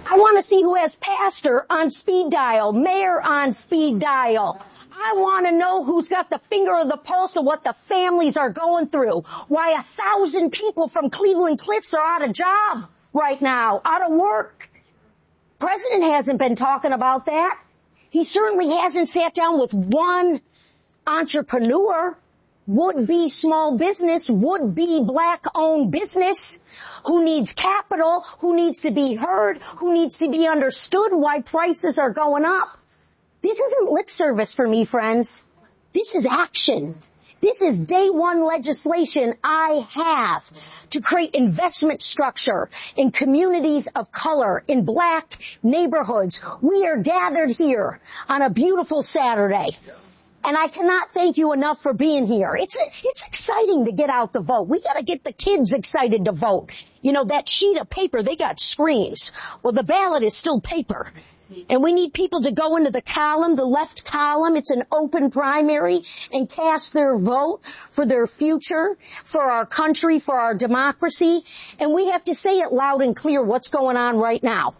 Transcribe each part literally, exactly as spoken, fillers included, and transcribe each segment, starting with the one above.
I want to see who has pastor on speed dial, mayor on speed dial. I want to know who's got the finger of the pulse of what the families are going through. Why a thousand people from Cleveland Cliffs are out of job right now, out of work. President hasn't been talking about that. He certainly hasn't sat down with one entrepreneur, would-be small business, would-be black-owned business, who needs capital, who needs to be heard, who needs to be understood why prices are going up. This isn't lip service for me, friends. This is action. This is day one legislation I have to create investment structure in communities of color, in black neighborhoods. We are gathered here on a beautiful Saturday. And I cannot thank you enough for being here. It's it's exciting to get out the vote. We got to get the kids excited to vote. You know, that sheet of paper, they got screens. Well, the ballot is still paper. And we need people to go into the column, the left column. It's an open primary, and cast their vote for their future, for our country, for our democracy. And we have to say it loud and clear what's going on right now.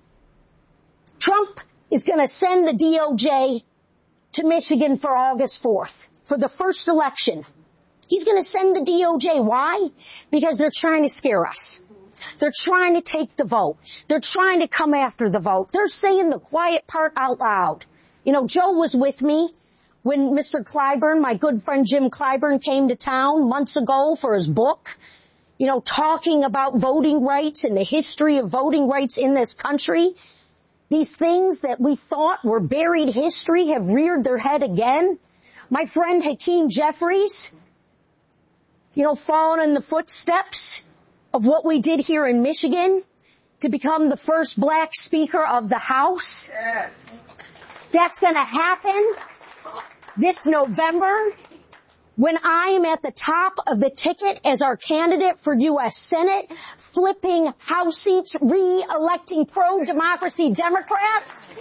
Trump is going to send the D O J to Michigan for August fourth, for the first election. He's going to send the D O J. Why? Because they're trying to scare us. They're trying to take the vote. They're trying to come after the vote. They're saying the quiet part out loud. You know, Joe was with me when Mister Clyburn, my good friend Jim Clyburn, came to town months ago for his book, you know, talking about voting rights and the history of voting rights in this country. These things that we thought were buried history have reared their head again. My friend Hakeem Jeffries, you know, following in the footsteps of what we did here in Michigan to become the first black speaker of the House. That's going to happen this November when I am at the top of the ticket as our candidate for U S Senate, flipping House seats, re-electing pro-democracy Democrats.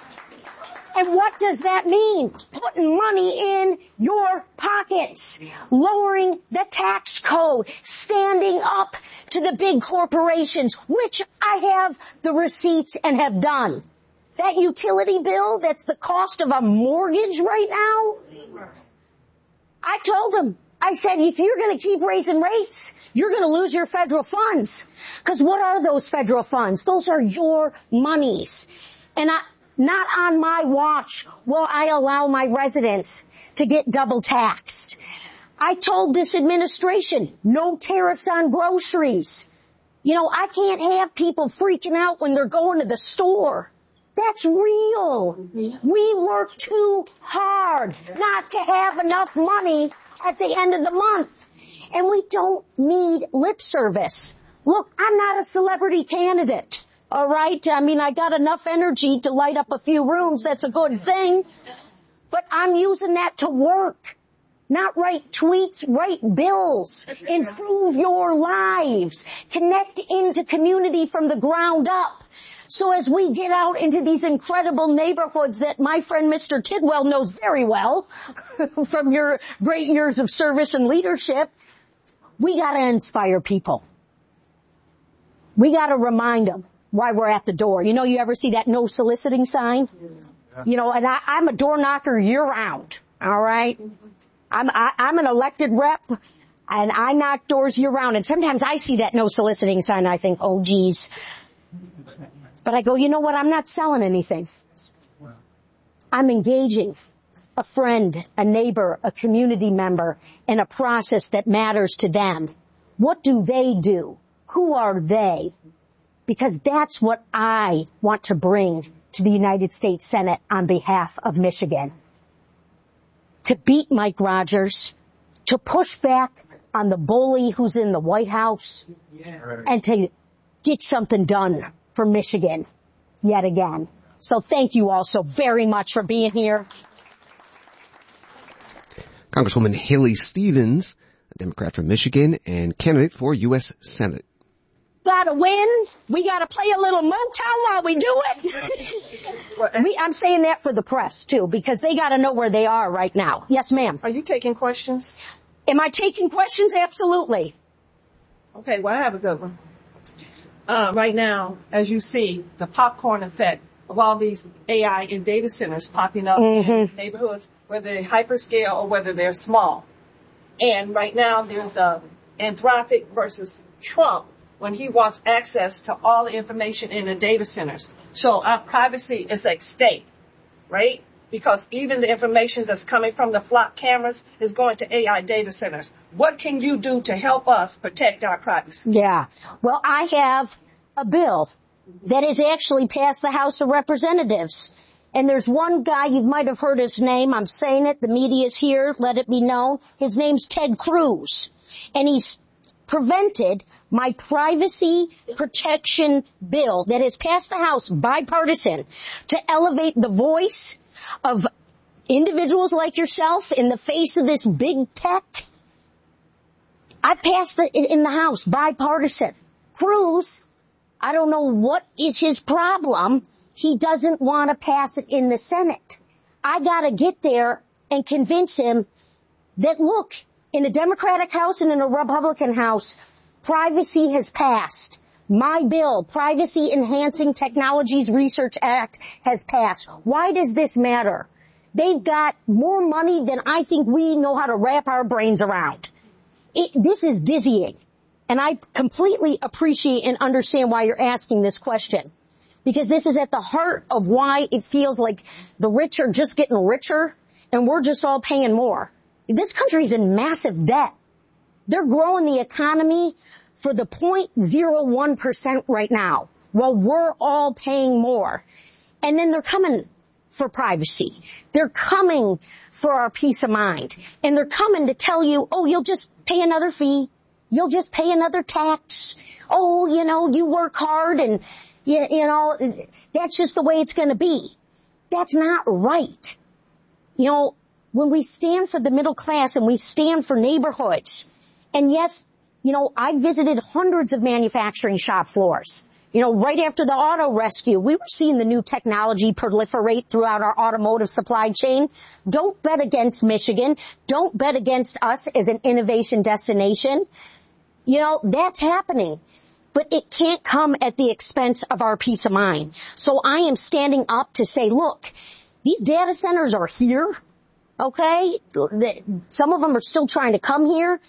And what does that mean? Putting money in your pockets, lowering the tax code, standing up to the big corporations, which I have the receipts and have done. That utility bill that's the cost of a mortgage right now, I told them, I said, if you're going to keep raising rates, you're going to lose your federal funds. Because what are those federal funds? Those are your monies. And I, not on my watch will I allow my residents to get double taxed. I told this administration, no tariffs on groceries. You know, I can't have people freaking out when they're going to the store. That's real. We work too hard not to have enough money at the end of the month. And we don't need lip service. Look, I'm not a celebrity candidate. All right? I mean, I got enough energy to light up a few rooms. That's a good thing. But I'm using that to work. Not write tweets, write bills. Improve your lives. Connect into community from the ground up. So as we get out into these incredible neighborhoods that my friend Mister Tidwell knows very well from your great years of service and leadership, we got to inspire people. We got to remind them why we're at the door. You know, you ever see that no soliciting sign? Yeah. You know, and I, I'm a door knocker year round. All right. I'm, I, I'm an elected rep and I knock doors year round. And sometimes I see that no soliciting sign and I think, oh, geez. But I go, you know what? I'm not selling anything. I'm engaging a friend, a neighbor, a community member in a process that matters to them. What do they do? Who are they? Because that's what I want to bring to the United States Senate on behalf of Michigan. To beat Mike Rogers, to push back on the bully who's in the White House, and to get something done for Michigan yet again. So thank you all so very much for being here. Congresswoman Haley Stevens, a Democrat from Michigan and candidate for U S Senate. Gotta win. We gotta play a little Motown while we do it. we, I'm saying that for the press too, because they gotta know where they are right now. Yes, ma'am. Are you taking questions? Am I taking questions? Absolutely. Okay, well, I have a good one. uh, right now, as you see, the popcorn effect of all these A I and data centers popping up mm-hmm. in neighborhoods, whether they're hyperscale or whether they're small. And right now there's uh, Anthropic versus Trump when he wants access to all the information in the data centers. So our privacy is at stake, right? Because even the information that's coming from the flock cameras is going to A I data centers. What can you do to help us protect our privacy? Yeah. Well, I have a bill that has actually passed the House of Representatives. And there's one guy, you might have heard his name, I'm saying it, the media's here, let it be known. His name's Ted Cruz. And he's prevented my privacy protection bill that has passed the House, bipartisan, to elevate the voice of individuals like yourself in the face of this big tech. I passed it in the House, bipartisan. Cruz, I don't know what is his problem. He doesn't want to pass it in the Senate. I gotta get there and convince him that, look, in a Democratic House and in a Republican House, privacy has passed. My bill, Privacy Enhancing Technologies Research Act, has passed. Why does this matter? They've got more money than I think we know how to wrap our brains around. It, this is dizzying. And I completely appreciate and understand why you're asking this question. Because this is at the heart of why it feels like the rich are just getting richer and we're just all paying more. This country's in massive debt. They're growing the economy for the zero point zero one percent right now, while we're all paying more. And then they're coming for privacy. They're coming for our peace of mind. And they're coming to tell you, oh, you'll just pay another fee. You'll just pay another tax. Oh, you know, you work hard and, you, you know, that's just the way it's going to be. That's not right. You know, when we stand for the middle class and we stand for neighborhoods, and yes, you know, I visited hundreds of manufacturing shop floors. You know, right after the auto rescue, we were seeing the new technology proliferate throughout our automotive supply chain. Don't bet against Michigan. Don't bet against us as an innovation destination. You know, that's happening. But it can't come at the expense of our peace of mind. So I am standing up to say, look, these data centers are here, okay? Some of them are still trying to come here.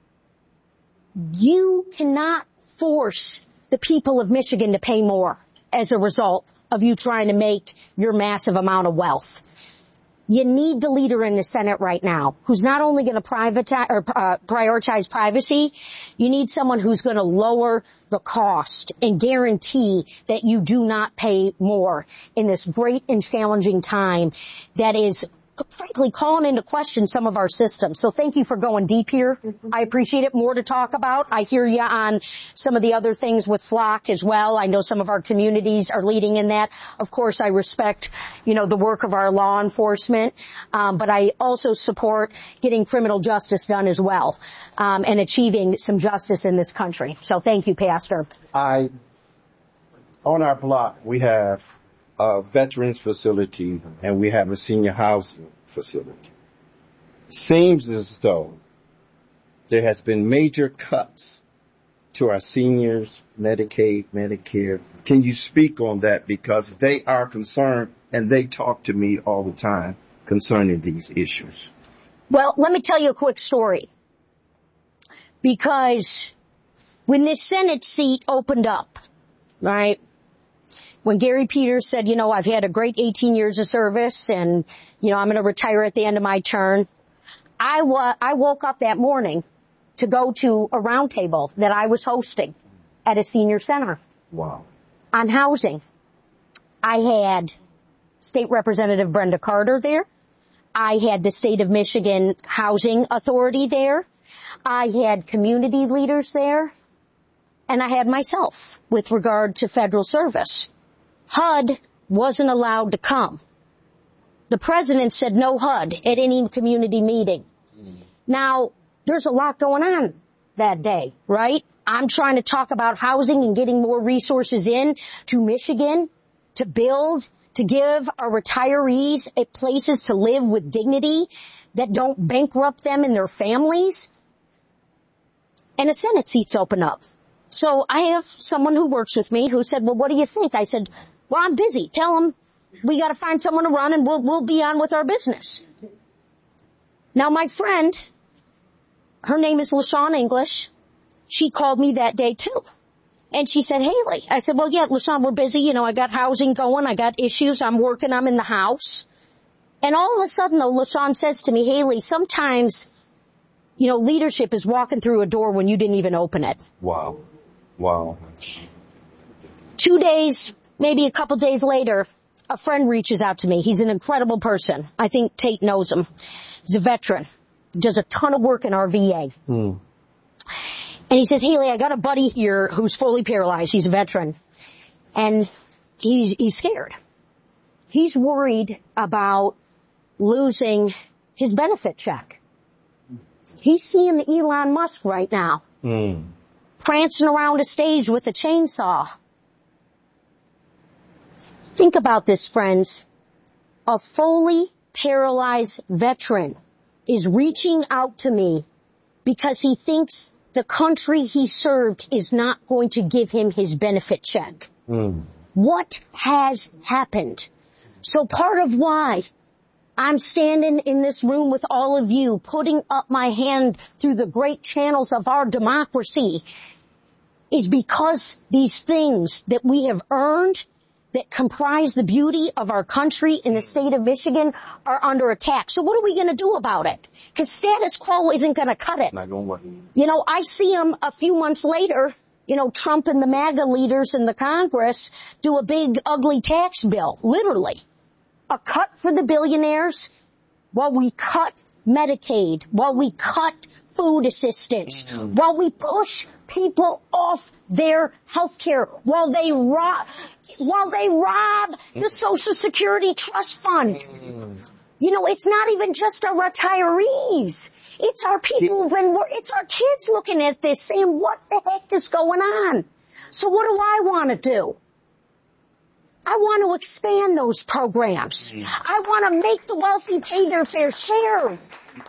You cannot force the people of Michigan to pay more as a result of you trying to make your massive amount of wealth. You need the leader in the Senate right now who's not only going to privatize or uh, prioritize privacy, you need someone who's going to lower the cost and guarantee that you do not pay more in this great and challenging time that is frankly calling into question some of our systems. So thank you for going deep here. I appreciate it. More to talk about. I hear you on some of the other things with Flock as well. I know some of our communities are leading in that. Of course, I respect, you know, the work of our law enforcement, um, but I also support getting criminal justice done as well, um, and achieving some justice in this country. So thank you, Pastor. I, on our block, we have a veterans facility and we have a senior housing facility. Seems as though there has been major cuts to our seniors, Medicaid, Medicare. Can you speak on that? Because they are concerned and they talk to me all the time concerning these issues. Well, let me tell you a quick story. Because when this Senate seat opened up, right, when Gary Peters said, you know, I've had a great eighteen years of service and, you know, I'm going to retire at the end of my term, I, wa- I woke up that morning to go to a roundtable that I was hosting at a senior center. Wow. On housing. I had State Representative Brenda Carter there. I had the State of Michigan Housing Authority there. I had community leaders there. And I had myself with regard to federal service. H U D wasn't allowed to come. The president said no H U D at any community meeting. Mm. Now, there's a lot going on that day, right? I'm trying to talk about housing and getting more resources in to Michigan to build, to give our retirees places to live with dignity that don't bankrupt them and their families. And a Senate seat's open up. So I have someone who works with me who said, well, what do you think? I said, well, I'm busy. Tell them we got to find someone to run and we'll, we'll be on with our business. Now my friend, her name is LaShawn English. She called me that day too. And she said, Haley. I said, well, yeah, LaShawn, we're busy. You know, I got housing going. I got issues. I'm working. I'm in the house. And all of a sudden, though, LaShawn says to me, Haley, sometimes, you know, leadership is walking through a door when you didn't even open it. Wow. Wow. Two days, maybe a couple days later, a friend reaches out to me. He's an incredible person. I think Tate knows him. He's a veteran. Does a ton of work in our V A. Mm. And he says, Haley, I got a buddy here who's fully paralyzed. He's a veteran. And he's, he's scared. He's worried about losing his benefit check. He's seeing the Elon Musk right now. Mm. Prancing around a stage with a chainsaw. Think about this, friends. A fully paralyzed veteran is reaching out to me because he thinks the country he served is not going to give him his benefit check. Mm. What has happened? So part of why I'm standing in this room with all of you, putting up my hand through the great channels of our democracy, is because these things that we have earned that comprise the beauty of our country in the state of Michigan are under attack. So what are we going to do about it? Because status quo isn't going to cut it. Not going to work. You know, I see them a few months later, you know, Trump and the MAGA leaders in the Congress do a big, ugly tax bill, literally. A cut for the billionaires while we cut Medicaid, while we cut food assistance, mm-hmm. while we push people off their health care, while they rob, while they rob the Social Security Trust Fund. Mm-hmm. You know, it's not even just our retirees. It's our people when we're, it's our kids looking at this saying, what the heck is going on? So what do I want to do? I want to expand those programs. I want to make the wealthy pay their fair share. I,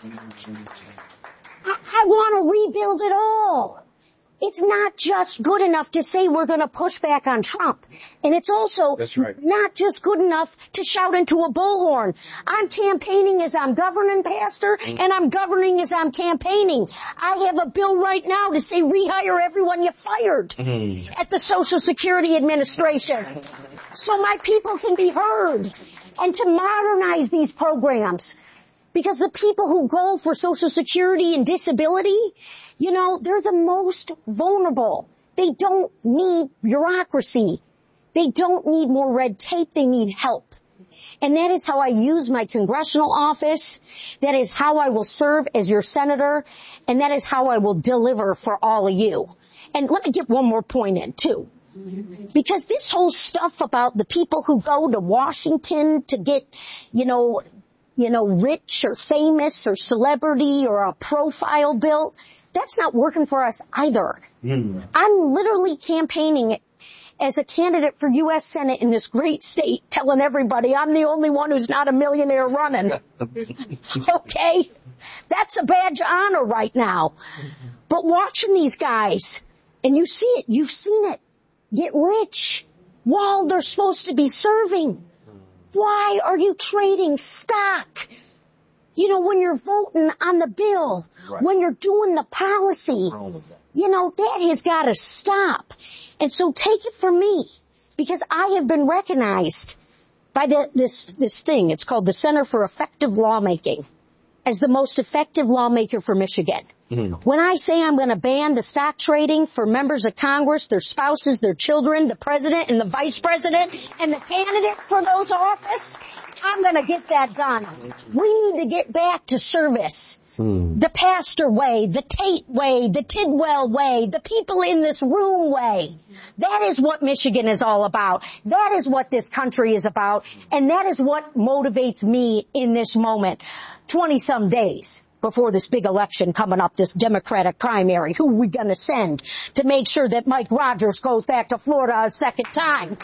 I want to rebuild it all. It's not just good enough to say we're going to push back on Trump. And it's also That's right. not just good enough to shout into a bullhorn. I'm campaigning as I'm governing, Pastor, mm. and I'm governing as I'm campaigning. I have a bill right now to say rehire everyone you fired mm. at the Social Security Administration so my people can be heard and to modernize these programs. Because the people who go for Social Security and disability, you know, they're the most vulnerable. They don't need bureaucracy. They don't need more red tape. They need help. And that is how I use my congressional office. That is how I will serve as your senator. And that is how I will deliver for all of you. And let me get one more point in, too. Because this whole stuff about the people who go to Washington to get, you know, you know, rich or famous or celebrity or a profile built, that's not working for us either. Mm. I'm literally campaigning as a candidate for U S Senate in this great state, telling everybody I'm the only one who's not a millionaire running. Okay? That's a badge of honor right now. But watching these guys, and you see it, you've seen it, get rich while they're supposed to be serving. Why are you trading stock? You know, when you're voting on the bill, right. when you're doing the policy, you know, that has got to stop. And so take it from me, because I have been recognized by the, this, this thing. It's called the Center for Effective Lawmaking as the most effective lawmaker for Michigan. Mm-hmm. When I say I'm going to ban the stock trading for members of Congress, their spouses, their children, the president and the vice president, and the candidate for those office, I'm going to get that done. We need to get back to service. Mm. The Pastor way, the Tate way, the Tidwell way, the people in this room way. That is what Michigan is all about. That is what this country is about. And that is what motivates me in this moment. twenty-some days before this big election coming up, this Democratic primary. Who are we going to send to make sure that Mike Rogers goes back to Florida a second time?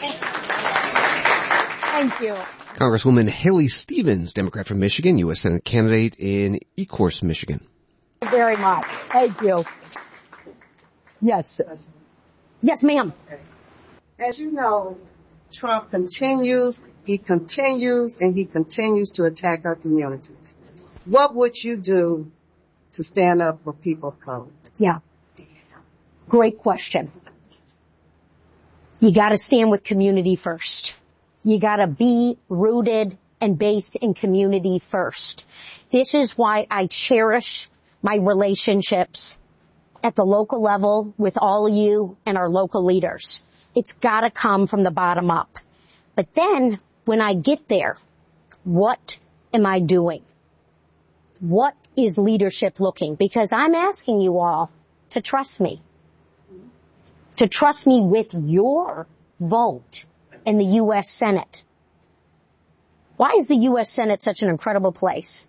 Thank you. Congresswoman Haley Stevens, Democrat from Michigan, U S Senate candidate in Ecorse, Michigan. Thank you very much. Thank you. Yes. Yes, ma'am. As you know, Trump continues, he continues, and he continues to attack our communities. What would you do to stand up for people of color? Yeah. Great question. You gotta stand with community first. You gotta be rooted and based in community first. This is why I cherish my relationships at the local level with all of you and our local leaders. It's gotta come from the bottom up. But then, when I get there, what am I doing? What is leadership looking? Because I'm asking you all to trust me. To trust me with your vote in the U S Senate. Why is the U S Senate such an incredible place?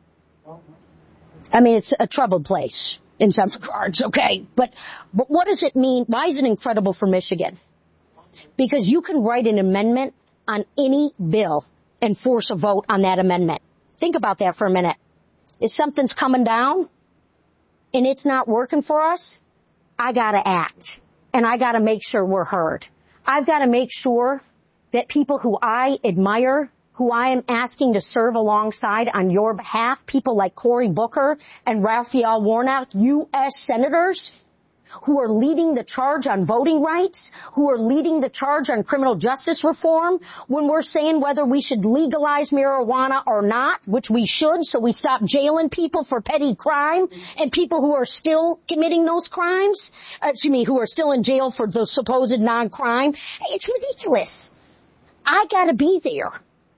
I mean, it's a troubled place in some regards, okay? But, but what does it mean? Why is it incredible for Michigan? Because you can write an amendment on any bill and force a vote on that amendment. Think about that for a minute. If something's coming down and it's not working for us, I gotta act. And I gotta make sure we're heard. I've gotta make sure that people who I admire, who I am asking to serve alongside on your behalf, people like Cory Booker and Raphael Warnock, U S senators, who are leading the charge on voting rights, who are leading the charge on criminal justice reform, when we're saying whether we should legalize marijuana or not, which we should, so we stop jailing people for petty crime, and people who are still committing those crimes, uh, excuse me, who are still in jail for the supposed non-crime. It's ridiculous. I gotta be there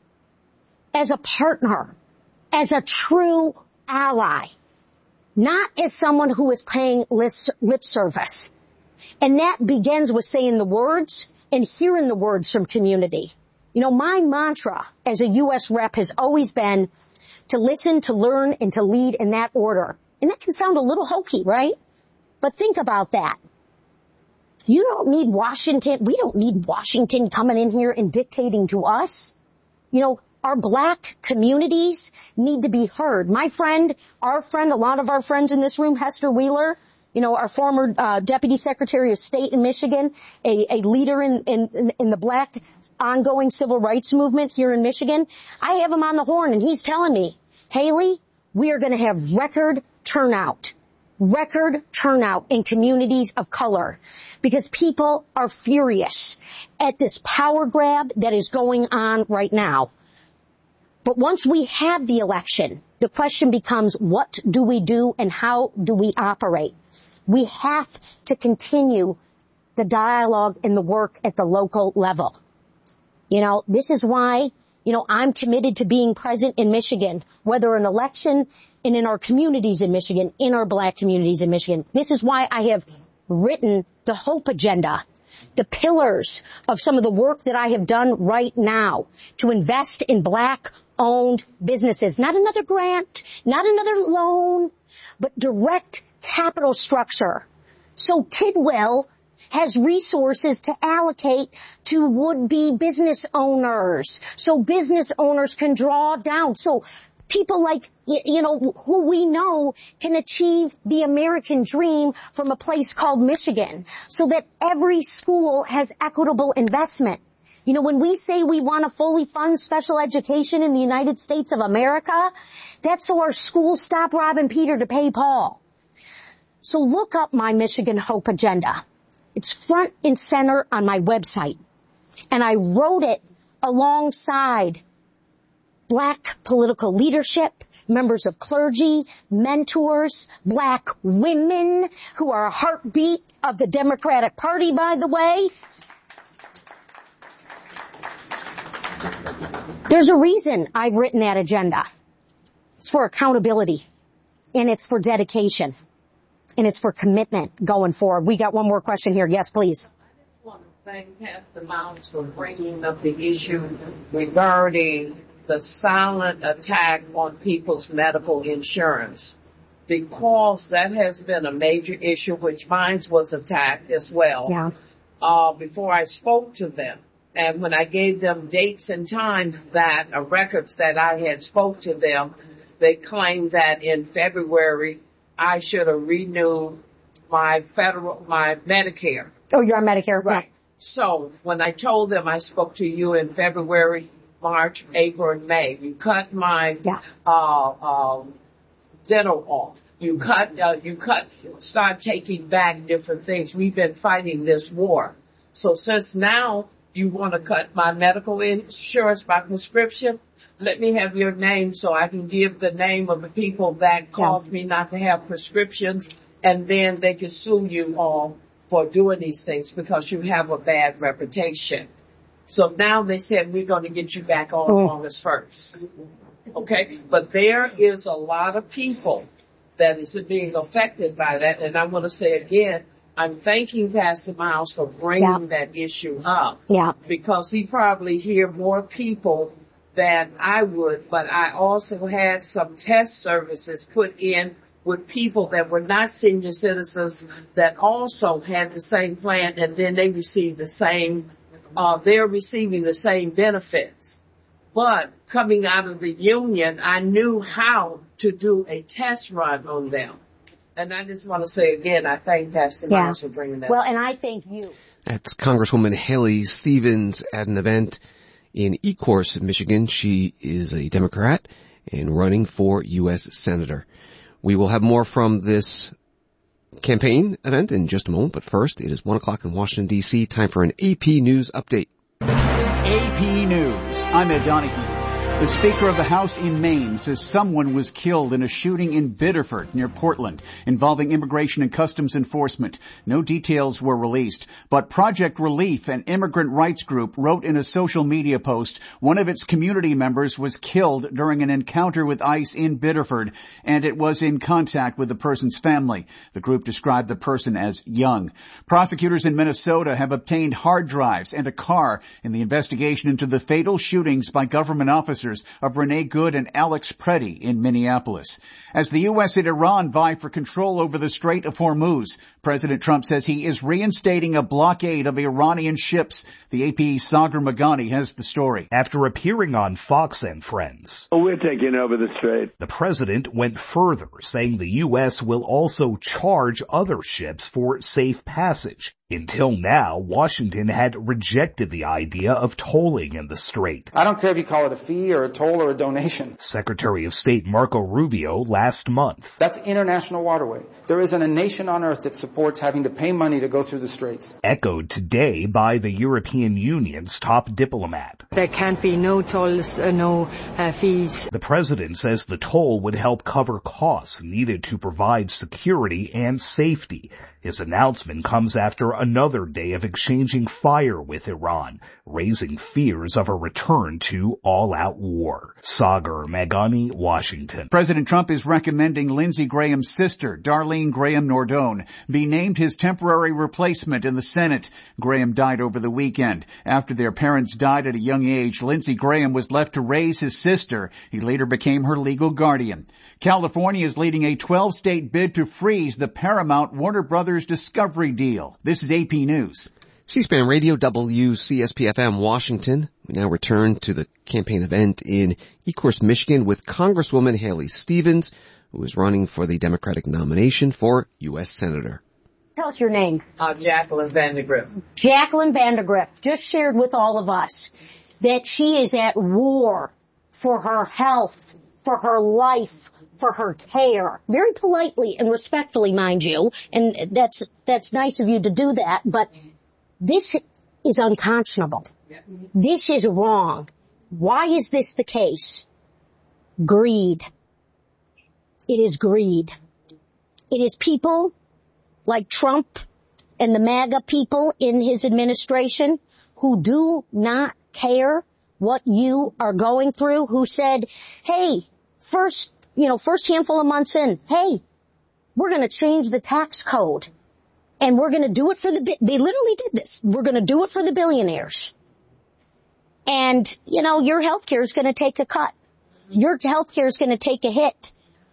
as a partner, as a true ally. Not as someone who is paying lip service. And that begins with saying the words and hearing the words from community. You know, my mantra as a U S rep has always been to listen, to learn, and to lead in that order. And that can sound a little hokey, right? But think about that. You don't need Washington, we don't need Washington coming in here and dictating to us. You know, our black communities need to be heard. My friend, our friend, a lot of our friends in this room, Hester Wheeler, you know, our former uh, Deputy Secretary of State in Michigan, a, a leader in, in, in the black ongoing civil rights movement here in Michigan. I have him on the horn and he's telling me, Haley, we are going to have record turnout, record turnout in communities of color because people are furious at this power grab that is going on right now. But once we have the election, the question becomes, what do we do and how do we operate? We have to continue the dialogue and the work at the local level. You know, this is why, you know, I'm committed to being present in Michigan, whether an election and in our communities in Michigan, in our black communities in Michigan. This is why I have written the HOPE agenda, the pillars of some of the work that I have done right now to invest in black owned businesses, not another grant, not another loan, but direct capital structure. So Tidwell has resources to allocate to would-be business owners, so business owners can draw down. So people like, you know, who we know can achieve the American dream from a place called Michigan, so that every school has equitable investment. You know, when we say we want to fully fund special education in the United States of America, that's so our schools stop robbing Peter to pay Paul. So look up my Michigan Hope agenda. It's front and center on my website. And I wrote it alongside black political leadership, members of clergy, mentors, black women who are a heartbeat of the Democratic Party, by the way. There's a reason I've written that agenda. It's for accountability, and it's for dedication, and it's for commitment going forward. We got one more question here. Yes, please. I just want to thank Pastor Mounts for bringing up the issue regarding the silent attack on people's medical insurance, because that has been a major issue, which mine was attacked as well. Yeah. Uh, before I spoke to them. And when I gave them dates and times that, uh, records that I had spoke to them, they claimed that in February I should have renewed my federal, my Medicare. Oh, you're on Medicare? Right. Yeah. So when I told them I spoke to you in February, March, April, and May, you cut my yeah. uh, uh, dental off. You cut, uh, you cut, start taking back different things. We've been fighting this war. So since now you want to cut my medical insurance, my prescription, let me have your name so I can give the name of the people that caused yeah. me not to have prescriptions, and then they can sue you all for doing these things because you have a bad reputation. So now they said we're going to get you back on mm. August first. Okay? But there is a lot of people that is being affected by that. And I want to say again, I'm thanking Pastor Miles for bringing yeah. that issue up. Yeah. Because he probably hear more people than I would. But I also had some test services put in with people that were not senior citizens that also had the same plan, and then they received the same, uh, they're receiving the same benefits. But coming out of the union, I knew how to do a test run on them. And I just want to say again, I thank Pastor yeah. Miles for bringing that well, up. Well, and I thank you. That's Congresswoman Haley Stevens at an event in Ecorse, Michigan. She is a Democrat and running for U S Senator. We will have more from this campaign event in just a moment, but first, it is one o'clock in Washington, D C Time for an A P News update. A P News. I'm Ed Donahue. The Speaker of the House in Maine says someone was killed in a shooting in Biddeford near Portland involving Immigration and Customs Enforcement. No details were released, but Project Relief, an immigrant rights group, wrote in a social media post one of its community members was killed during an encounter with ICE in Biddeford, and it was in contact with the person's family. The group described the person as young. Prosecutors in Minnesota have obtained hard drives and a car in the investigation into the fatal shootings by government officers of Renee Good and Alex Preddy in Minneapolis. As the U S and Iran vie for control over the Strait of Hormuz, President Trump says he is reinstating a blockade of Iranian ships. The A P's Sagar Magani has the story. After appearing on Fox and Friends, oh, we're taking over the strait. The president went further, saying the U S will also charge other ships for safe passage. Until now, Washington had rejected the idea of tolling in the strait. I don't care if you call it a fee or a toll or a donation. Secretary of State Marco Rubio last month. That's international waterway. There isn't a nation on earth that supports having to pay money to go through the straits. Echoed today by the European Union's top diplomat. There can't be no tolls, uh, no uh, fees. The president says the toll would help cover costs needed to provide security and safety. His announcement comes after another day of exchanging fire with Iran, raising fears of a return to all-out war. Sagar Magani, Washington. President Trump is recommending Lindsey Graham's sister, Darlene Graham Nordone, be named his temporary replacement in the Senate. Graham died over the weekend. After their parents died at a young age, Lindsey Graham was left to raise his sister. He later became her legal guardian. California is leading a twelve-state bid to freeze the Paramount Warner Brothers Discovery deal. This is A P News. C-SPAN Radio, W C S P F M, Washington. We now return to the campaign event in Ecorse, Michigan with Congresswoman Haley Stevens, who is running for the Democratic nomination for U S Senator. Tell us your name. Uh, Jacqueline Vandergrift. Jacqueline Vandergrift just shared with all of us that she is at war for her health, for her life, for her care. Very politely and respectfully, mind you. And that's, that's nice of you to do that. But this is unconscionable. This is wrong. Why is this the case? Greed. It is greed. It is people like Trump and the MAGA people in his administration who do not care what you are going through, who said, hey, first, you know, first handful of months in, hey, we're going to change the tax code and we're going to do it for the, they literally did this. We're going to do it for the billionaires. And, you know, your health care is going to take a cut. Your health care is going to take a hit.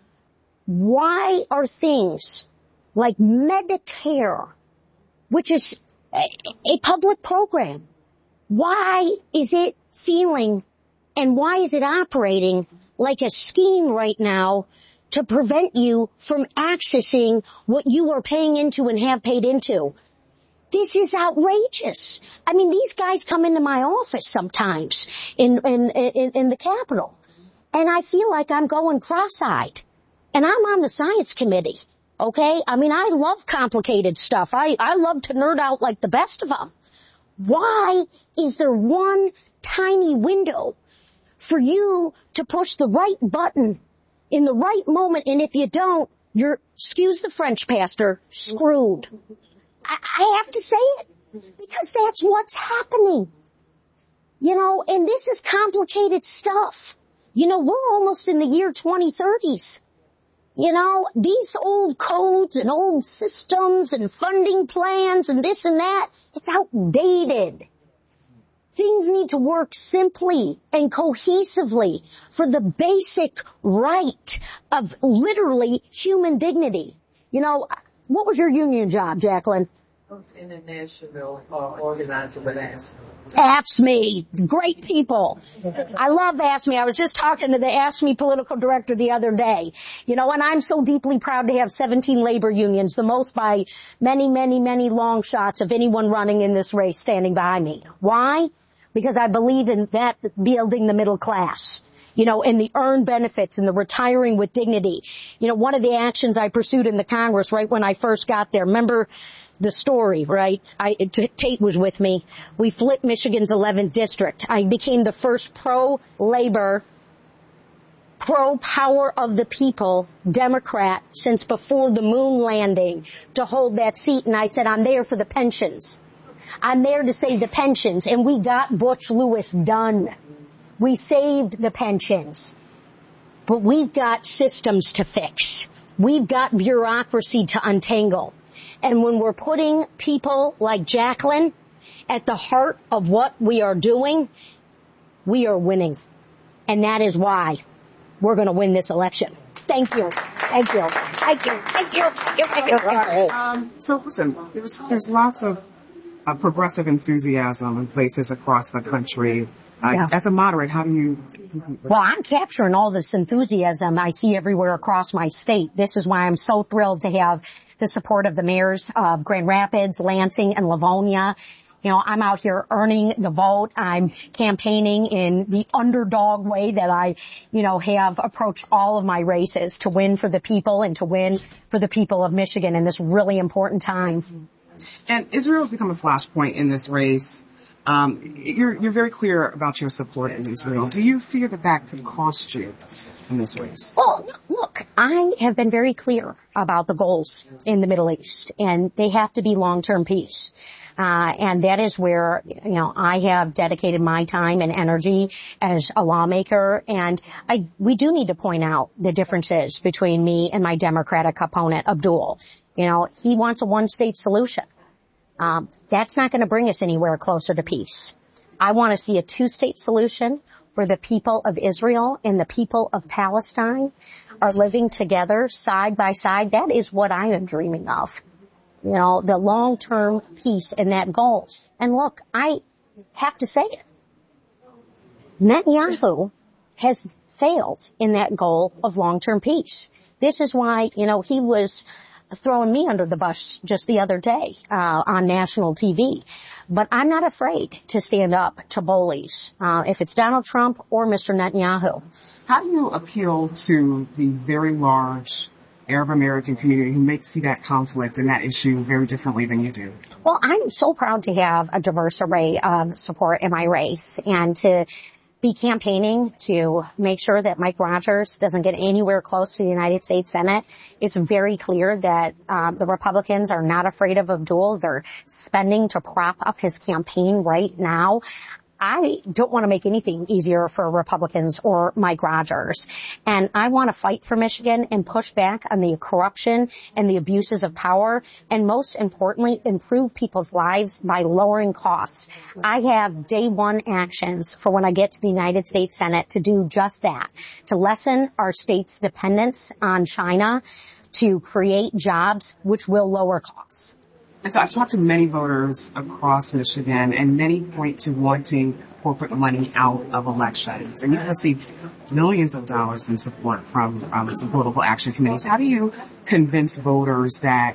Why are things like Medicare, which is a, a public program, why is it feeling and why is it operating like a scheme right now to prevent you from accessing what you are paying into and have paid into? This is outrageous. I mean, these guys come into my office sometimes in, in, in, in the Capitol, and I feel like I'm going cross-eyed. And I'm on the science committee, okay? I mean, I love complicated stuff. I, I love to nerd out like the best of them. Why is there one tiny window for you to push the right button in the right moment, and if you don't, you're, excuse the French, Pastor, screwed. I, I have to say it, because that's what's happening. You know, and this is complicated stuff. You know, we're almost in the year twenty thirties. You know, these old codes and old systems and funding plans and this and that, it's outdated. Things need to work simply and cohesively for the basic right of literally human dignity. You know, what was your union job, Jacqueline? I was international uh, organizer with AFSCME. AFSCME, great people. I love AFSCME. I was just talking to the AFSCME political director the other day. You know, and I'm so deeply proud to have seventeen labor unions, the most by many, many, many long shots of anyone running in this race standing behind me. Why? Because I believe in that building the middle class. You know, and the earned benefits and the retiring with dignity. You know, one of the actions I pursued in the Congress right when I first got there, remember the story, right? I, Tate was with me. We flipped Michigan's eleventh district. I became the first pro-labor, pro-power of the people Democrat since before the moon landing to hold that seat. And I said, I'm there for the pensions. I'm there to save the pensions. And we got Butch Lewis done. We saved the pensions. But we've got systems to fix. We've got bureaucracy to untangle. And when we're putting people like Jacqueline at the heart of what we are doing, we are winning. And that is why we're going to win this election. Thank you. Thank you. Thank you. Thank you. Thank you. Thank you. Thank you. Um, so listen, there's, there's lots of uh, progressive enthusiasm in places across the country. Uh, yeah. As a moderate, how do you... Well, I'm capturing all this enthusiasm I see everywhere across my state. This is why I'm so thrilled to have the support of the mayors of Grand Rapids, Lansing, and Livonia. You know, I'm out here earning the vote. I'm campaigning in the underdog way that I, you know, have approached all of my races to win for the people and to win for the people of Michigan in this really important time. And Israel's become a flashpoint in this race. Um, you're, you're very clear about your support in Israel. Do you fear that that could cost you in this race? Well, look, I have been very clear about the goals in the Middle East, and they have to be long-term peace. Uh, and that is where, you know, I have dedicated my time and energy as a lawmaker. And I, we do need to point out the differences between me and my Democratic opponent, Abdul. You know, he wants a one-state solution. Um, that's not going to bring us anywhere closer to peace. I want to see a two-state solution where the people of Israel and the people of Palestine are living together side by side. That is what I am dreaming of. You know, the long-term peace and that goal. And look, I have to say it. Netanyahu has failed in that goal of long-term peace. This is why, you know, he was throwing me under the bus just the other day uh on national T V. But I'm not afraid to stand up to bullies, uh if it's Donald Trump or Mister Netanyahu. How do you appeal to the very large Arab American community who may see that conflict and that issue very differently than you do? Well, I'm so proud to have a diverse array of support in my race and to be campaigning to make sure that Mike Rogers doesn't get anywhere close to the United States Senate. It's very clear that um, the Republicans are not afraid of Abdul. They're spending to prop up his campaign right now. I don't want to make anything easier for Republicans or Mike Rogers. And I want to fight for Michigan and push back on the corruption and the abuses of power. And most importantly, improve people's lives by lowering costs. I have day one actions for when I get to the United States Senate to do just that, to lessen our state's dependence on China, to create jobs which will lower costs. And so I've talked to many voters across Michigan, and many point to wanting corporate money out of elections. And you've received millions of dollars in support from um, some political action committees. How do you convince voters that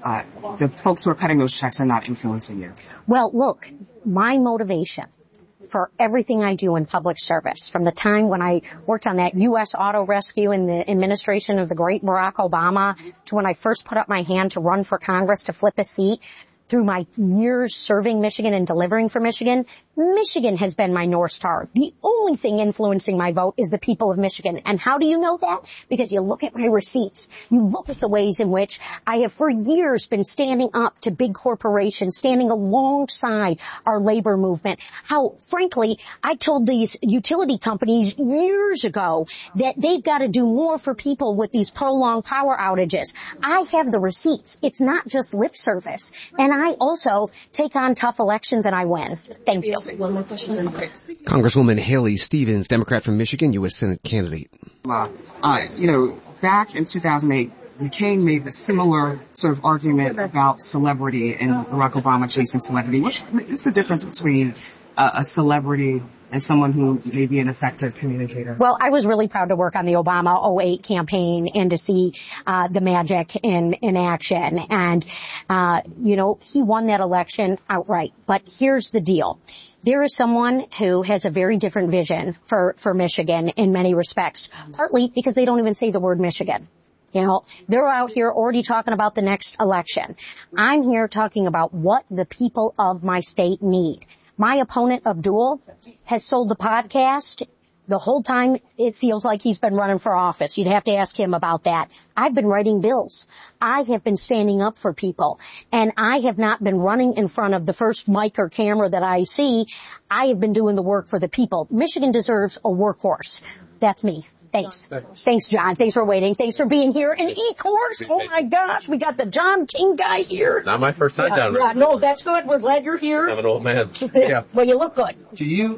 uh, the folks who are cutting those checks are not influencing you? Well, look, my motivation for everything I do in public service, from the time when I worked on that U S auto rescue in the administration of the great Barack Obama to when I first put up my hand to run for Congress to flip a seat, through my years serving Michigan and delivering for Michigan, Michigan has been my North Star. The only thing influencing my vote is the people of Michigan. And how do you know that? Because you look at my receipts. You look at the ways in which I have for years been standing up to big corporations, standing alongside our labor movement. How, frankly, I told these utility companies years ago that they've got to do more for people with these prolonged power outages. I have the receipts. It's not just lip service. And I also take on tough elections and I win. Thank you. One more question. Congresswoman Haley Stevens, Democrat from Michigan, U S Senate candidate. Uh, uh, you know, back in two thousand eight, McCain made a similar sort of argument about celebrity and Barack Obama chasing celebrity. What is the difference between uh, a celebrity and someone who may be an effective communicator? Well, I was really proud to work on the Obama oh eight campaign and to see uh the magic in in action. And uh you know, he won that election outright. But here's the deal. There is someone who has a very different vision for for Michigan in many respects, partly because they don't even say the word Michigan. You know, they're out here already talking about the next election. I'm here talking about what the people of my state need. My opponent, Abdul, has sold the podcast. The whole time it feels like he's been running for office. You'd have to ask him about that. I've been writing bills. I have been standing up for people. And I have not been running in front of the first mic or camera that I see. I have been doing the work for the people. Michigan deserves a workhorse. That's me. Thanks. Thanks, John. Thanks for waiting. Thanks for being here. And E-Course, oh my gosh, we got the John King guy here. Not my first time yeah, down. Yeah, no, that's good. We're glad you're here. I'm an old man. Yeah. Well, you look good. Do you,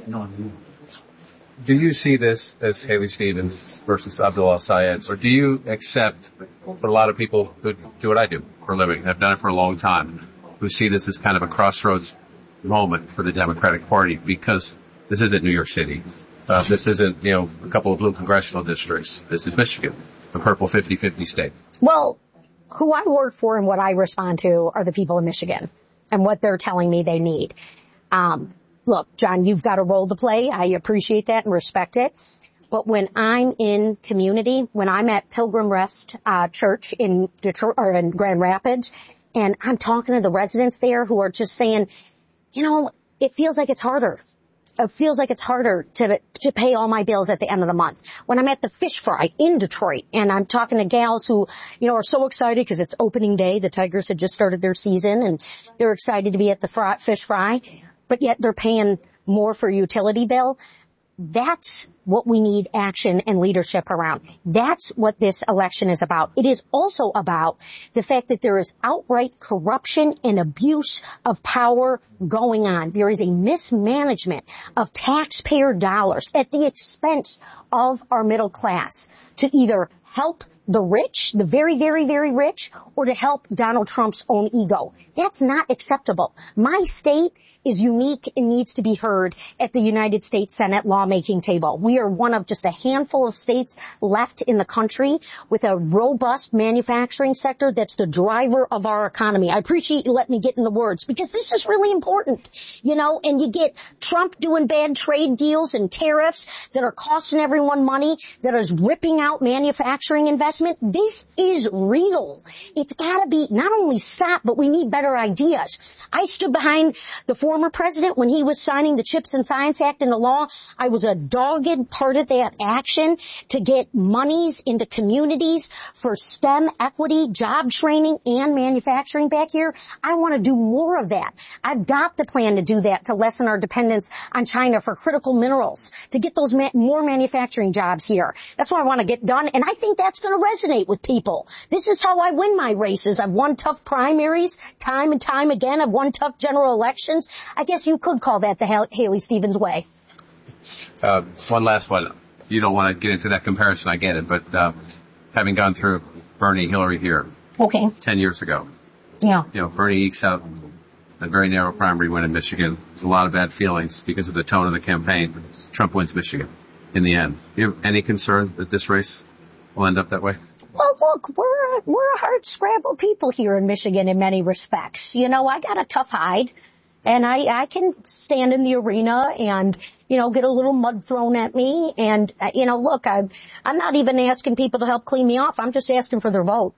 do you see this as Haley Stevens versus Abdul El-Sayed, or do you accept what a lot of people who do what I do for a living, have done it for a long time, who see this as kind of a crossroads moment for the Democratic Party, because this isn't New York City. Uh, this isn't, you know, a couple of blue congressional districts. This is Michigan, a purple fifty-fifty state. Well, who I work for and what I respond to are the people of Michigan and what they're telling me they need. Um, look, John, you've got a role to play. I appreciate that and respect it. But when I'm in community, when I'm at Pilgrim Rest uh, Church in Detroit or in Grand Rapids, and I'm talking to the residents there who are just saying, you know, it feels like it's harder. It feels like it's harder to to pay all my bills at the end of the month. When I'm at the fish fry in Detroit and I'm talking to gals who, you know, are so excited because it's opening day. The Tigers had just started their season and they're excited to be at the fry, fish fry, but yet they're paying more for a utility bill. That's what we need action and leadership around. That's what this election is about. It is also about the fact that there is outright corruption and abuse of power going on. There is a mismanagement of taxpayer dollars at the expense of our middle class to either help the rich, the very, very, very rich, or to help Donald Trump's own ego. That's not acceptable. My state is unique and needs to be heard at the United States Senate lawmaking table. We are one of just a handful of states left in the country with a robust manufacturing sector that's the driver of our economy. I appreciate you letting me get in the words because this is really important, you know, and you get Trump doing bad trade deals and tariffs that are costing everyone money, that is ripping out manufacturing investment. This is real. It's got to be not only stopped, but we need better ideas. I stood behind the former president when he was signing the CHIPS and Science Act into law. I was a dogged part of that action to get monies into communities for STEM equity, job training, and manufacturing back here. I want to do more of that. I've got the plan to do that to lessen our dependence on China for critical minerals, to get those ma- more manufacturing jobs here. That's what I want to get done, and I think that's going to resonate with people. This is how I win my races. I've won tough primaries time and time again. I've won tough general elections. I guess you could call that the Hal- Haley Stevens way. Uh, one last one. You don't want to get into that comparison, I get it, but uh, having gone through Bernie, Hillary here okay. ten years ago, yeah, you know, Bernie ekes out a very narrow primary win in Michigan. There's a lot of bad feelings because of the tone of the campaign. Trump wins Michigan in the end. Do you have any concern that this race will end up that way? Well, look, we're a, we're a hard scrabble people here in Michigan in many respects. You know, I got a tough hide, and I, I can stand in the arena and, you know, get a little mud thrown at me. And, uh, you know, look, I'm, I'm not even asking people to help clean me off. I'm just asking for their vote.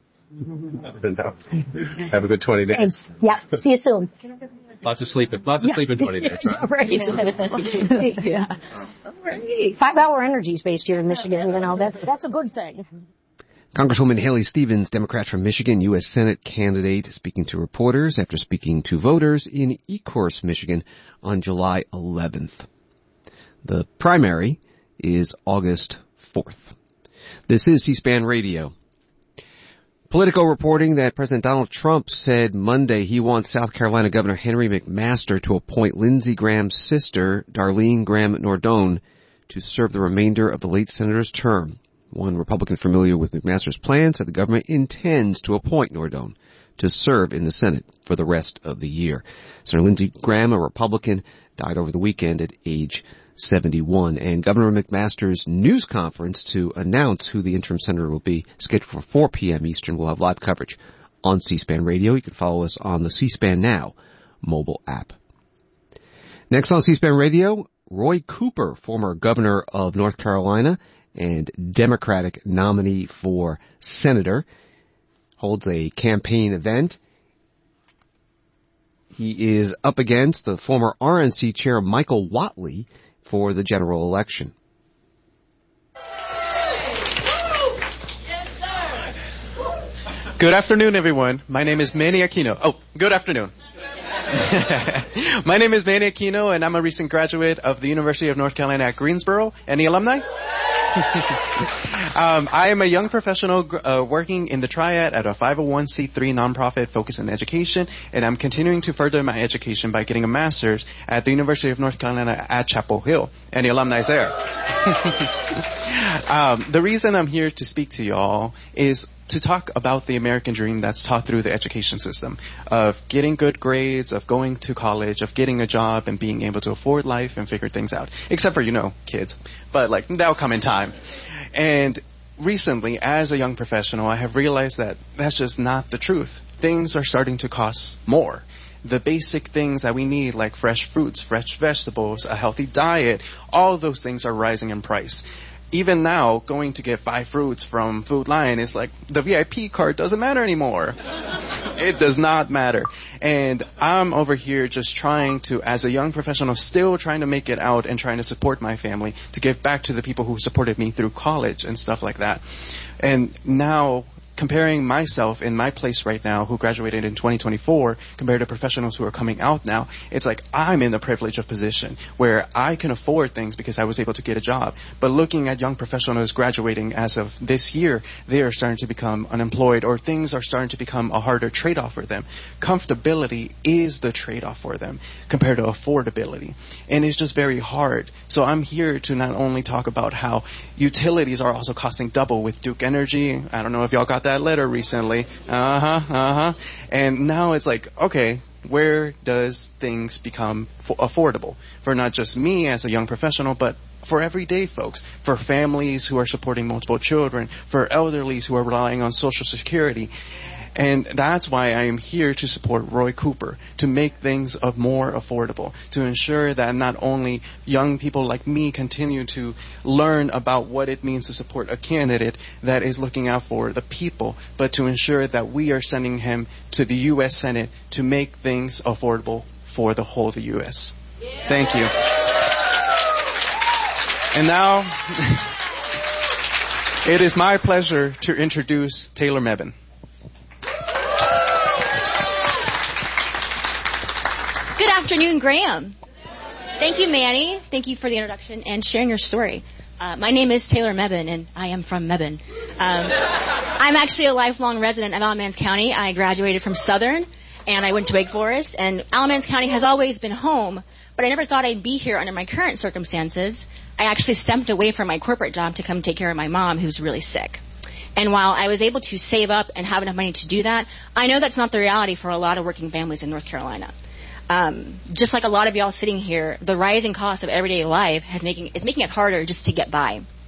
Have a good twenty days. Thanks. Yeah. See you soon. Lots of sleeping. Lots of yeah. sleeping twenty days, right? right. yeah. Right. Five hour energy space here in Michigan, you know, that's, that's a good thing. Congresswoman Haley Stevens, Democrat from Michigan, U S Senate candidate, speaking to reporters after speaking to voters in Ecorse, Michigan on July eleventh. The primary is August fourth. This is C-SPAN Radio. Politico reporting that President Donald Trump said Monday he wants South Carolina Governor Henry McMaster to appoint Lindsey Graham's sister, Darlene Graham Nordone, to serve the remainder of the late senator's term. One Republican familiar with McMaster's plan said the government intends to appoint Nordone to serve in the Senate for the rest of the year. Senator Lindsey Graham, a Republican, died over the weekend at age seventy-one. And Governor McMaster's news conference to announce who the interim senator will be, scheduled for four p.m. Eastern, will have live coverage on C-SPAN Radio. You can follow us on the C-SPAN Now mobile app. Next on C-SPAN Radio, Roy Cooper, former governor of North Carolina and Democratic nominee for senator, holds a campaign event. He is up against the former R N C chair Michael Whatley for the general election. Good afternoon, everyone. My name is Manny Aquino. Oh, good afternoon. My name is Manny Aquino, and I'm a recent graduate of the University of North Carolina at Greensboro. Any alumni? um, I am a young professional uh, working in the Triad at a five oh one c three nonprofit focused on education, and I'm continuing to further my education by getting a master's at the University of North Carolina at Chapel Hill. Any alumni there? um, the reason I'm here to speak to y'all is to talk about the American dream that's taught through the education system, of getting good grades, of going to college, of getting a job and being able to afford life and figure things out. Except for, you know, kids. But, like, that'll come in time. And recently, as a young professional, I have realized that that's just not the truth. Things are starting to cost more. The basic things that we need, like fresh fruits, fresh vegetables, a healthy diet, all of those things are rising in price. Even now, going to get five fruits from Food Lion is like, the V I P card doesn't matter anymore. It does not matter. And I'm over here just trying to, as a young professional, still trying to make it out and trying to support my family, to give back to the people who supported me through college and stuff like that. And now, comparing myself in my place right now, who graduated in twenty twenty-four, compared to professionals who are coming out now, it's like I'm in the privileged position where I can afford things because I was able to get a job. But looking at young professionals graduating as of this year, they are starting to become unemployed, or things are starting to become a harder trade-off for them. Comfortability is the trade-off for them compared to affordability. And it's just very hard. So I'm here to not only talk about how utilities are also costing double with Duke Energy. I don't know if y'all got that letter recently. Uh-huh, uh-huh. And now it's like, okay, where does things become f- affordable? For not just me as a young professional, but for everyday folks, for families who are supporting multiple children, for elderlies who are relying on Social Security. And that's why I am here to support Roy Cooper, to make things of more affordable, to ensure that not only young people like me continue to learn about what it means to support a candidate that is looking out for the people, but to ensure that we are sending him to the U S Senate to make things affordable for the whole of the U S Yeah. Thank you. And now, it is my pleasure to introduce Taylor Mebane. Good afternoon, Graham. Thank you, Manny. Thank you for the introduction and sharing your story. Uh, my name is Taylor Mebane, and I am from Mebane. Um, I'm actually a lifelong resident of Alamance County. I graduated from Southern, and I went to Wake Forest, and Alamance County has always been home, but I never thought I'd be here under my current circumstances. I actually stepped away from my corporate job to come take care of my mom, who's really sick. And while I was able to save up and have enough money to do that, I know that's not the reality for a lot of working families in North Carolina. Um, just like a lot of y'all sitting here, the rising cost of everyday life has making is making it harder just to get by.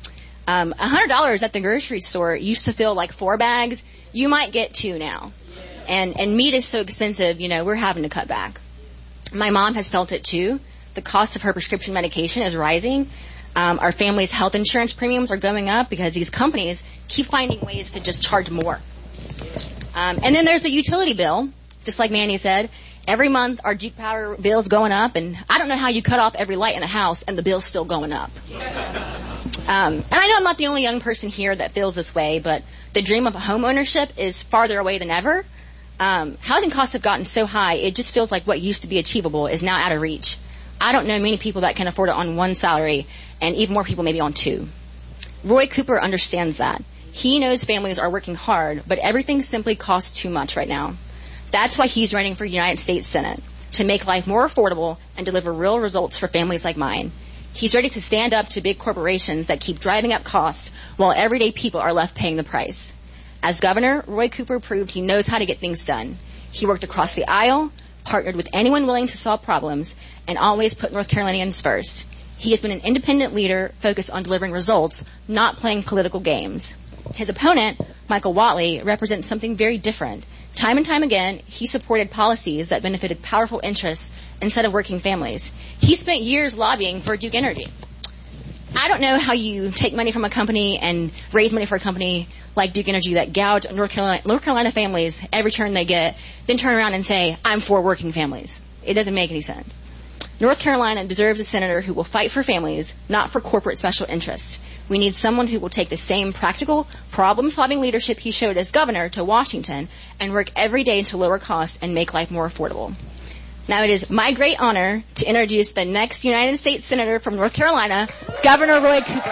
Um, one hundred dollars at the grocery store used to fill like four bags. You might get two now. And, and meat is so expensive, you know, we're having to cut back. My mom has felt it too. The cost of her prescription medication is rising. Um, our family's health insurance premiums are going up because these companies keep finding ways to just charge more. Um, and then there's the utility bill, just like Manny said. Every month our Duke Power bill's going up, and I don't know how you cut off every light in the house and the bill's still going up. Um, and I know I'm not the only young person here that feels this way, but the dream of home ownership is farther away than ever. Um, housing costs have gotten so high, it just feels like what used to be achievable is now out of reach. I don't know many people that can afford it on one salary, and even more people maybe on two. Roy Cooper understands that. He knows families are working hard, but everything simply costs too much right now. That's why he's running for United States Senate, to make life more affordable and deliver real results for families like mine. He's ready to stand up to big corporations that keep driving up costs while everyday people are left paying the price. As governor, Roy Cooper proved he knows how to get things done. He worked across the aisle, partnered with anyone willing to solve problems, and always put North Carolinians first. He has been an independent leader focused on delivering results, not playing political games. His opponent, Michael Whatley, represents something very different. Time and time again, he supported policies that benefited powerful interests instead of working families. He spent years lobbying for Duke Energy. I don't know how you take money from a company and raise money for a company like Duke Energy that gouge North Carolina, North Carolina families every turn they get, then turn around and say, I'm for working families. It doesn't make any sense. North Carolina deserves a senator who will fight for families, not for corporate special interests. We need someone who will take the same practical, problem-solving leadership he showed as governor to Washington and work every day to lower costs and make life more affordable. Now it is my great honor to introduce the next United States Senator from North Carolina, Governor Roy Cooper.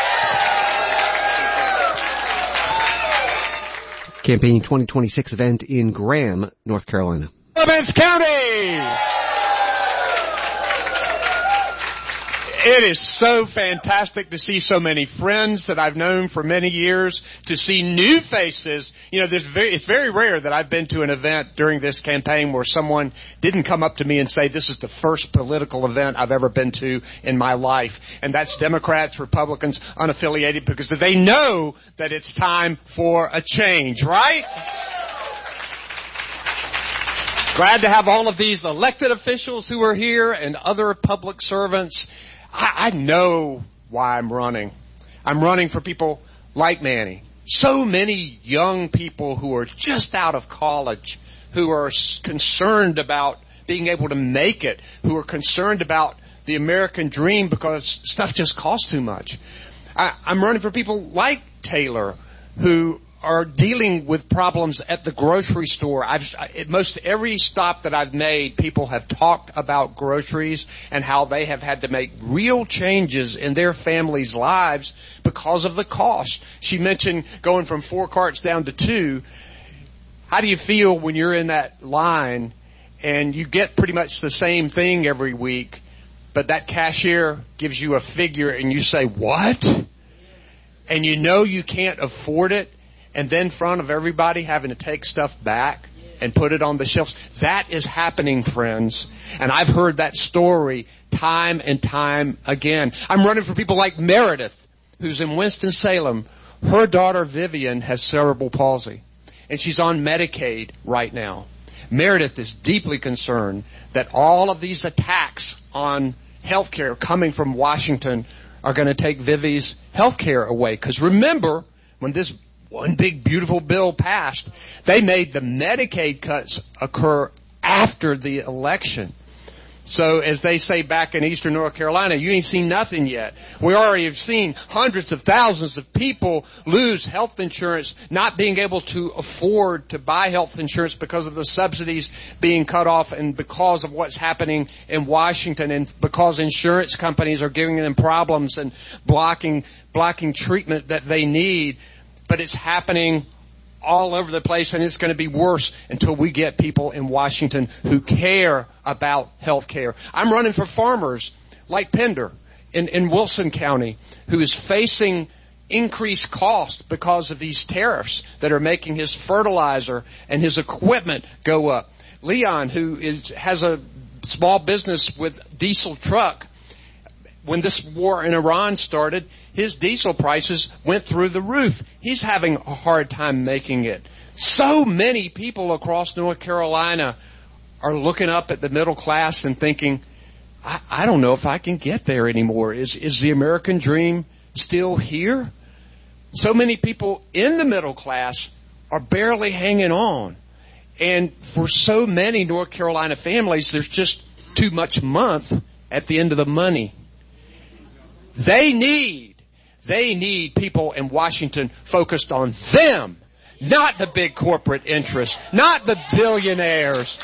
Campaign twenty twenty-six event in Graham, North Carolina. Clements County! It is so fantastic to see so many friends that I've known for many years, to see new faces. You know, there's very, it's very rare that I've been to an event during this campaign where someone didn't come up to me and say, this is the first political event I've ever been to in my life. And that's Democrats, Republicans, unaffiliated, because they know that it's time for a change, right? Glad to have all of these elected officials who are here and other public servants. I, I know why I'm running. I'm running for people like Manny. So many young people who are just out of college, who are concerned about being able to make it, who are concerned about the American dream because stuff just costs too much. I, I'm running for people like Taylor, who are dealing with problems at the grocery store. I've, at most every stop that I've made, people have talked about groceries and how they have had to make real changes in their families' lives because of the cost. She mentioned going from four carts down to two. How do you feel when you're in that line and you get pretty much the same thing every week, but that cashier gives you a figure and you say, what? And you know you can't afford it, and then in front of everybody having to take stuff back and put it on the shelves. That is happening, friends. And I've heard that story time and time again. I'm running for people like Meredith, who's in Winston-Salem. Her daughter Vivian has cerebral palsy, and she's on Medicaid right now. Meredith is deeply concerned that all of these attacks on health care coming from Washington are going to take Vivi's health care away. Because remember, when this one big beautiful bill passed, they made the Medicaid cuts occur after the election. So as they say back in Eastern North Carolina, you ain't seen nothing yet. We already have seen hundreds of thousands of people lose health insurance, not being able to afford to buy health insurance because of the subsidies being cut off and because of what's happening in Washington and because insurance companies are giving them problems and blocking, blocking treatment that they need. But it's happening all over the place, and it's going to be worse until we get people in Washington who care about health care. I'm running for farmers like Pender in, in Wilson County, who is facing increased cost because of these tariffs that are making his fertilizer and his equipment go up. Leon, who is, has a small business with diesel truck, when this war in Iran started, his diesel prices went through the roof. He's having a hard time making it. So many people across North Carolina are looking up at the middle class and thinking, I, I don't know if I can get there anymore. Is, is the American dream still here? So many people in the middle class are barely hanging on. And for so many North Carolina families, there's just too much month at the end of the money. They need, they need people in Washington focused on them, not the big corporate interests, not the billionaires.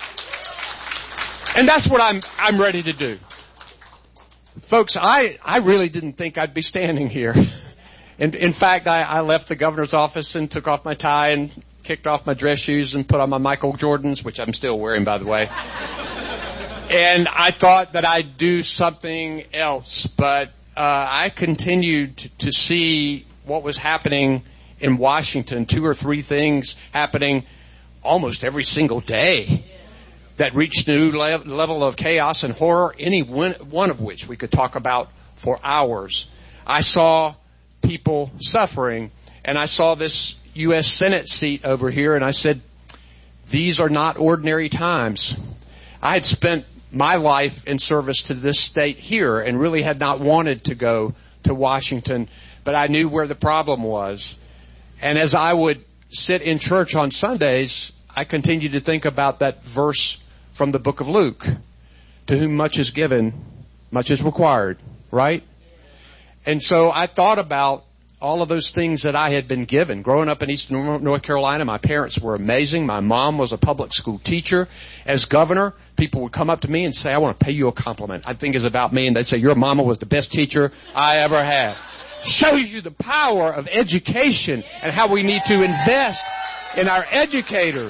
And that's what I'm, I'm ready to do. Folks, I, I really didn't think I'd be standing here. In, in fact, I, I left the governor's office and took off my tie and kicked off my dress shoes and put on my Michael Jordans, which I'm still wearing, by the way. And I thought that I'd do something else, but uh, I continued to, to see what was happening in Washington, two or three things happening almost every single day that reached a new le- level of chaos and horror, any one, one of which we could talk about for hours. I saw people suffering, and I saw this U S Senate seat over here, and I said, these are not ordinary times. I had spent my life in service to this state here and really had not wanted to go to Washington, but I knew where the problem was. And as I would sit in church on Sundays, I continued to think about that verse from the book of Luke. To whom much is given, much is required, right? And so I thought about all of those things that I had been given. Growing up in Eastern North Carolina, my parents were amazing. My mom was a public school teacher. As governor, people would come up to me and say, I want to pay you a compliment. I think it's about me. And they'd say, your mama was the best teacher I ever had. Shows you the power of education and how we need to invest in our educators.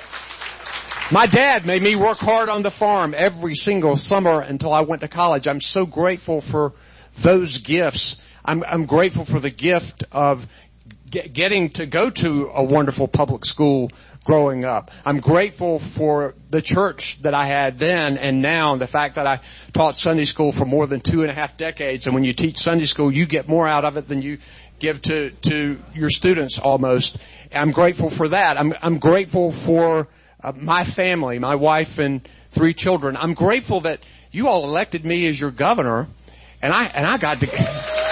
My dad made me work hard on the farm every single summer until I went to college. I'm so grateful for those gifts. I'm, I'm grateful for the gift of get, getting to go to a wonderful public school growing up. I'm grateful for the church that I had then and now, and the fact that I taught Sunday school for more than two and a half decades. And when you teach Sunday school, you get more out of it than you give to, to your students almost. I'm grateful for that. I'm, I'm grateful for uh, my family, my wife and three children. I'm grateful that you all elected me as your governor, and I, and I got to...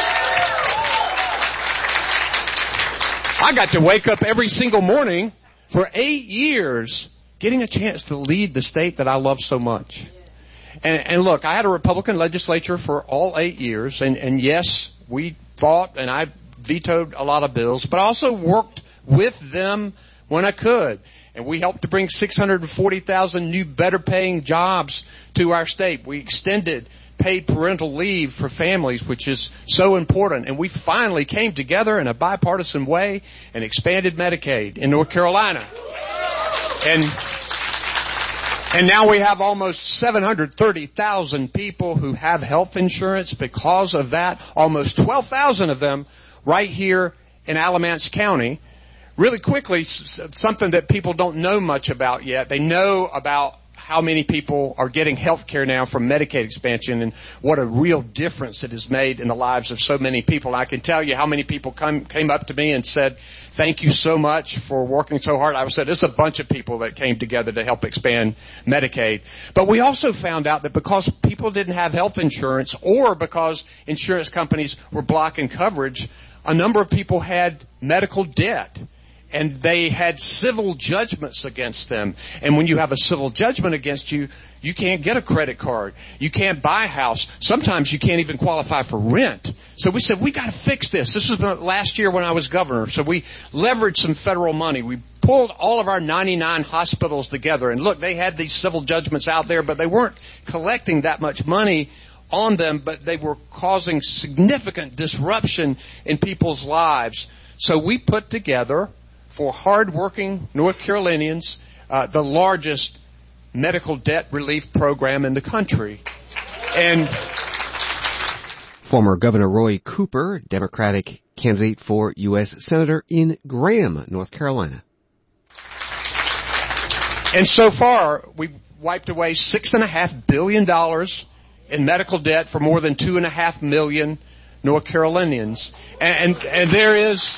I got to wake up every single morning for eight years getting a chance to lead the state that I love so much. And, and look, I had a Republican legislature for all eight years, and, and yes, we fought and I vetoed a lot of bills, but I also worked with them when I could. And we helped to bring six hundred forty thousand new better paying jobs to our state. We extended paid parental leave for families, which is so important. And we finally came together in a bipartisan way and expanded Medicaid in North Carolina. And, and now we have almost seven hundred thirty thousand people who have health insurance because of that. Almost twelve thousand of them right here in Alamance County. Really quickly, something that people don't know much about yet. They know about how many people are getting health care now from Medicaid expansion and what a real difference it has made in the lives of so many people. And I can tell you how many people come, came up to me and said, thank you so much for working so hard. I said, it's a bunch of people that came together to help expand Medicaid. But we also found out that because people didn't have health insurance or because insurance companies were blocking coverage, a number of people had medical debt. And they had civil judgments against them. And when you have a civil judgment against you, you can't get a credit card. You can't buy a house. Sometimes you can't even qualify for rent. So we said, we got to fix this. This was the last year when I was governor. So we leveraged some federal money. We pulled all of our ninety-nine hospitals together. And look, they had these civil judgments out there, but they weren't collecting that much money on them, but they were causing significant disruption in people's lives. So we put together, for hardworking North Carolinians, uh, the largest medical debt relief program in the country. And former Governor Roy Cooper, Democratic candidate for U S Senator in Graham, North Carolina. And so far, we've wiped away six and a half billion dollars in medical debt for more than two and a half million North Carolinians. And, and, and there is,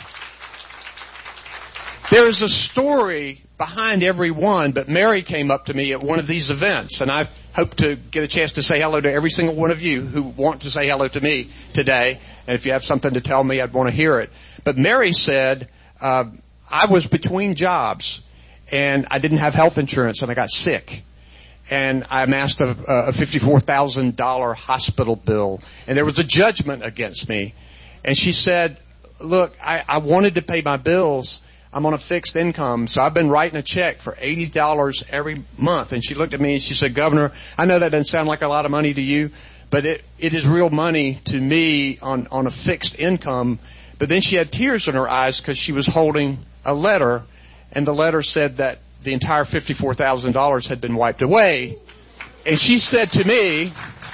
there is a story behind every one, but Mary came up to me at one of these events, and I hope to get a chance to say hello to every single one of you who want to say hello to me today. And if you have something to tell me, I'd want to hear it. But Mary said, uh, I was between jobs, and I didn't have health insurance, and I got sick. And I amassed a, a fifty-four thousand dollars hospital bill, and there was a judgment against me. And she said, look, I, I wanted to pay my bills. I'm on a fixed income, so I've been writing a check for eighty dollars every month. And she looked at me and she said, Governor, I know that doesn't sound like a lot of money to you, but it, it is real money to me on, on a fixed income. But then she had tears in her eyes because she was holding a letter, and the letter said that the entire fifty-four thousand dollars had been wiped away. And she said to me,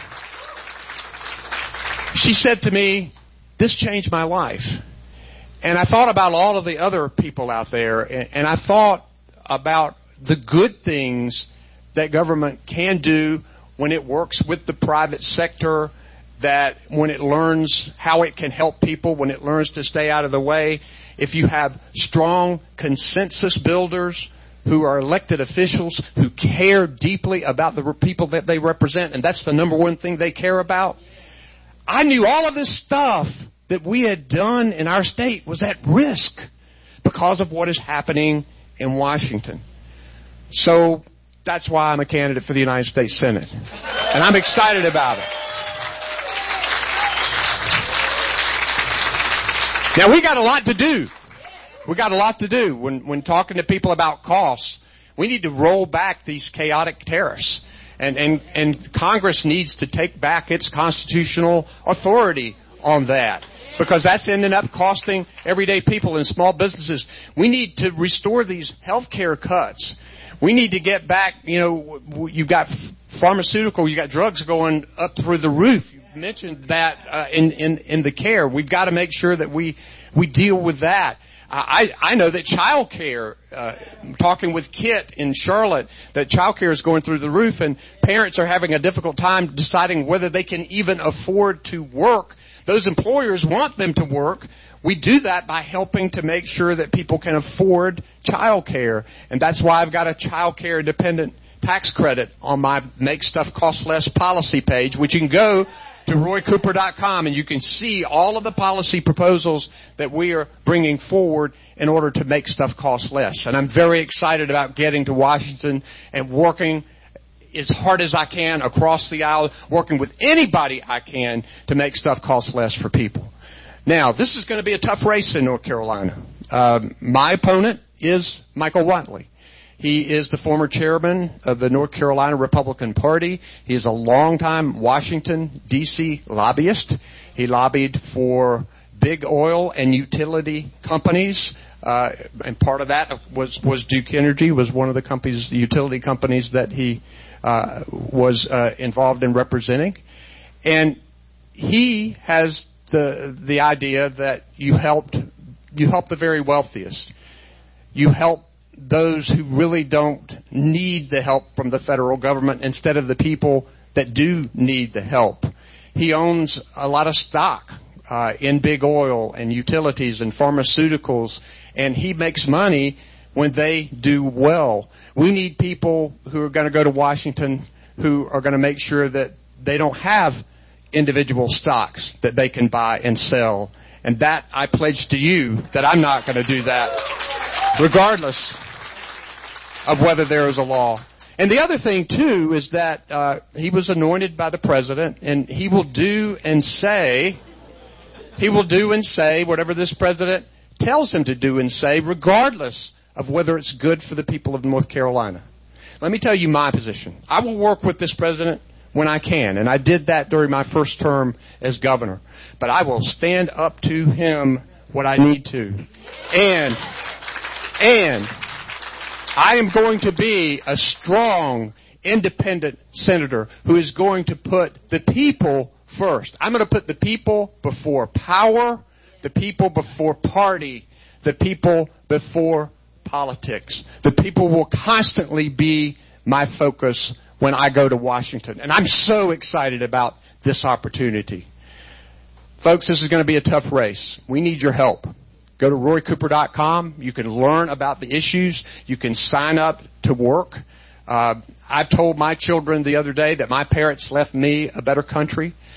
she said to me, this changed my life. And I thought about all of the other people out there, and, and I thought about the good things that government can do when it works with the private sector, that when it learns how it can help people, when it learns to stay out of the way. If you have strong consensus builders who are elected officials who care deeply about the people that they represent, and that's the number one thing they care about. I knew all of this stuff that we had done in our state was at risk because of what is happening in Washington. So that's why I'm a candidate for the United States Senate. And I'm excited about it. Now, we got a lot to do. We got a lot to do. When, when talking to people about costs, we need to roll back these chaotic tariffs. And, and, and Congress needs to take back its constitutional authority on that, because that's ending up costing everyday people and small businesses. We need to restore these health care cuts. We need to get back, you know, you've got pharmaceutical, you've got drugs going up through the roof. You mentioned that uh, in, in, in the care. We've got to make sure that we, we deal with that. I, I know that child care, uh, talking with Kit in Charlotte, that child care is going through the roof, and parents are having a difficult time deciding whether they can even afford to work. Those employers want them to work. We do that by helping to make sure that people can afford child care. And that's why I've got a child care dependent tax credit on my Make Stuff Cost Less policy page, which you can go to roy cooper dot com and you can see all of the policy proposals that we are bringing forward in order to make stuff cost less. And I'm very excited about getting to Washington and working as hard as I can across the aisle, working with anybody I can to make stuff cost less for people. Now, this is going to be a tough race in North Carolina. Uh, my opponent is Michael Whatley. He is the former chairman of the North Carolina Republican Party. He is a longtime Washington, D C lobbyist. He lobbied for big oil and utility companies. Uh, and part of that was, was Duke Energy, was one of the companies, the utility companies that he uh, was uh, involved in representing. And he has the the idea that you helped you help the very wealthiest. You help those who really don't need the help from the federal government instead of the people that do need the help. He owns a lot of stock uh, in big oil and utilities and pharmaceuticals, and he makes money when they do well. We need people who are going to go to Washington who are going to make sure that they don't have individual stocks that they can buy and sell. And that, I pledge to you that I'm not going to do that, regardless of whether there is a law. And the other thing, too, is that uh, he was anointed by the president, and he will do and say, he will do and say whatever this president tells him to do and say, regardless of whether it's good for the people of North Carolina. Let me tell you my position. I will work with this president when I can, and I did that during my first term as governor. But I will stand up to him what I need to. And, and, I am going to be a strong, independent senator who is going to put the people first. I'm going to put the people before power, the people before party, the people before politics. The people will constantly be my focus when I go to Washington. And I'm so excited about this opportunity. Folks, this is going to be a tough race. We need your help. Go to roy cooper dot com. You can learn about the issues. You can sign up to work. Uh, I've told my children the other day that my parents left me a better country.